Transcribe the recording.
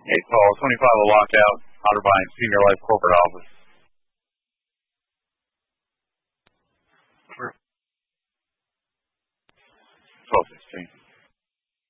Hey, Paul, 25 a lockout, Otterbein Senior Life Corporate Office. 1216.